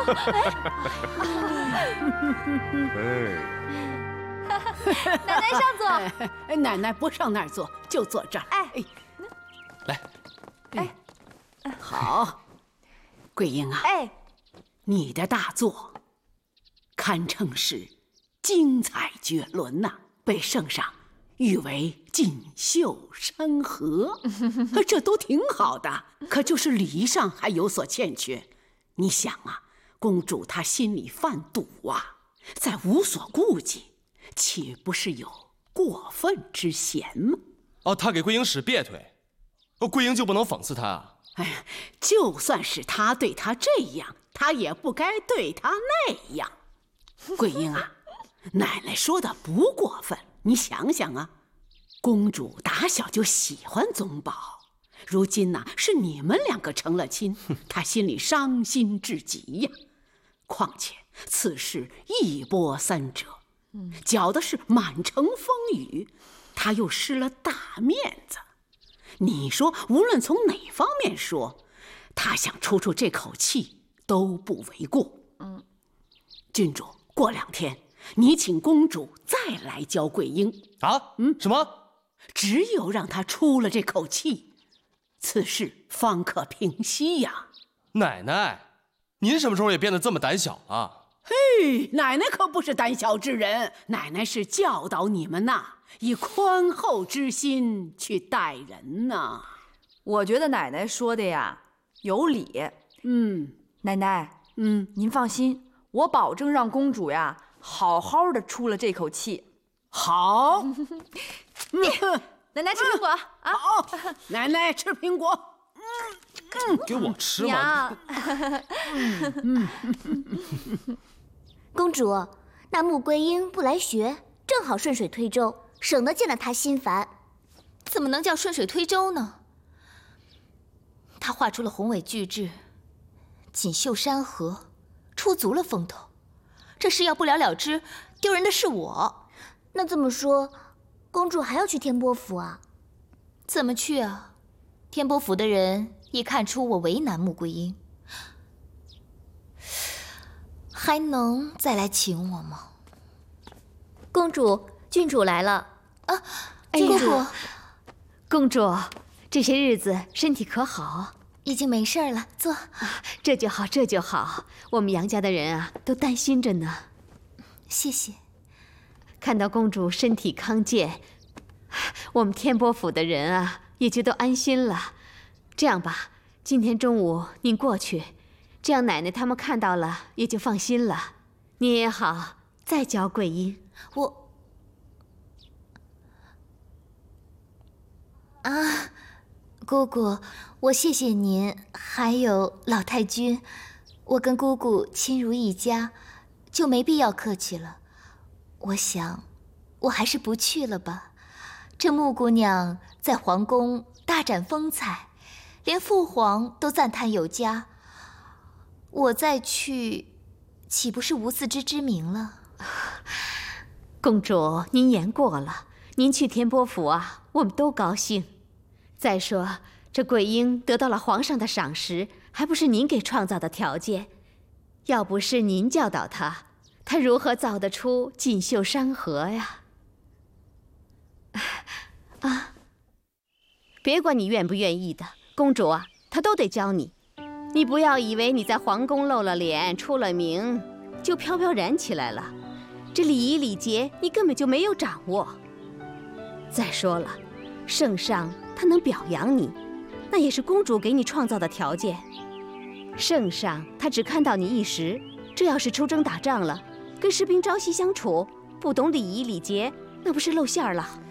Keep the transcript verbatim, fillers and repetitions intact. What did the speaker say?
奶奶上座。 哎，奶奶不上那儿坐，就坐这儿。 哎， 来， 哎，好，桂英啊， 哎， 你的大作堪称是精彩绝伦呐、啊，被圣上誉为锦绣山河，这都挺好的。可就是礼仪上还有所欠缺。你想啊，公主她心里犯堵啊，再无所顾忌，岂不是有过分之嫌吗？ 哦，他给桂英使别腿，哦，桂英就不能讽刺他啊？ 哎呀，就算是他对他这样，他也不该对他那样。桂英啊，奶奶说的不过分。你想想啊，公主打小就喜欢宗保，如今呢、啊、是你们两个成了亲，她心里伤心至极呀。况且此事一波三折，搅的是满城风雨，她又失了大面子。你说无论从哪方面说，她想出出这口气都不为过。嗯，郡主，过两天你请公主再来教桂英啊？嗯，什么？ 只有让她出了这口气，此事方可平息呀。 奶奶，您什么时候也变得这么胆小了？ 嘿，奶奶可不是胆小之人，奶奶是教导你们呐，以宽厚之心去待人呐。 我觉得奶奶说的呀有理。 嗯， 奶奶， 嗯， 您放心，我保证让公主呀好好的出了这口气。 好。 奶奶吃苹果啊！ 好，奶奶吃苹果。 嗯，给我吃吗？ 公主，那穆桂英不来学，正好顺水推舟，省得见了她心烦。 怎么能叫顺水推舟呢？她画出了宏伟巨制，锦绣山河，出足了风头。这事要不了了之，丢人的是我。 那这么说，公主还要去天波府啊？ 怎么去啊？天波府的人一看出我为难穆桂英，还能再来请我吗？ 公主，郡主来了啊！ 哎公主， 公主，这些日子身体可好？ 已经没事了，坐。 这就好，这就好。我们杨家的人啊，都担心着呢。 谢谢。 看到公主身体康健，我们天波府的人啊，也就都安心了。这样吧，今天中午您过去，这样奶奶他们看到了也就放心了。您也好再教桂英。 我啊，姑姑，我谢谢您，还有老太君，我跟姑姑亲如一家，就没必要客气了。我想，我还是不去了吧。这穆姑娘在皇宫大展风采，连父皇都赞叹有加。我再去，岂不是无自知之明了？ 公主，您言过了，您去天波府啊，我们都高兴。再说，这桂英得到了皇上的赏识，还不是您给创造的条件？要不是您教导她，她如何造得出锦绣山河呀？啊，别管你愿不愿意的，公主啊，她都得教你。你不要以为你在皇宫露了脸、出了名，就飘飘然起来了。这礼仪礼节，你根本就没有掌握。再说了，圣上他能表扬你，那也是公主给你创造的条件。圣上他只看到你一时，这要是出征打仗了，跟士兵朝夕相处，不懂礼仪礼节，那不是露馅儿了？